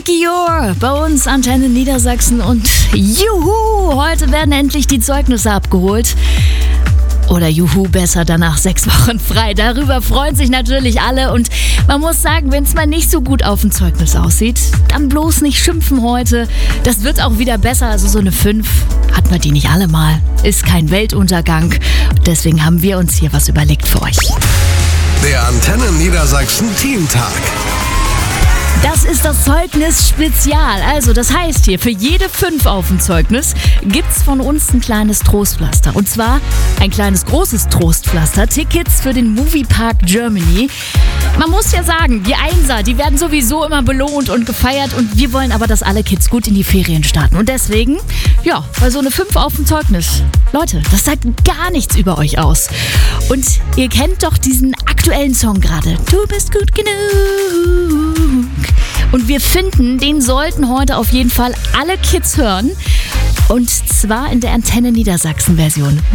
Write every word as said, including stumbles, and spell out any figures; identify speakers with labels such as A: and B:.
A: Mickey Jor bei uns Antenne Niedersachsen und juhu, heute werden endlich die Zeugnisse abgeholt. Oder juhu, besser danach sechs Wochen frei. Darüber freuen sich natürlich alle und man muss sagen, wenn es mal nicht so gut auf dem Zeugnis aussieht, dann bloß nicht schimpfen heute. Das wird auch wieder besser, also so eine fünf hat man die nicht alle mal. Ist kein Weltuntergang. Deswegen haben wir uns hier was überlegt für euch.
B: Der Antenne Niedersachsen Teamtag.
A: Das ist das Zeugnis-Spezial. Also das heißt hier, für jede fünf auf dem Zeugnis gibt's von uns ein kleines Trostpflaster. Und zwar ein kleines großes Trostpflaster. Tickets für den Moviepark Germany. Man muss ja sagen, die Einser, die werden sowieso immer belohnt und gefeiert. Und wir wollen aber, dass alle Kids gut in die Ferien starten. Und deswegen, ja, weil so eine fünf auf dem Zeugnis. Leute, das sagt gar nichts über euch aus. Und ihr kennt doch diesen aktuellen Song gerade. Du bist gut genug. Und wir finden, den sollten heute auf jeden Fall alle Kids hören. Und zwar in der Antenne Niedersachsen Version.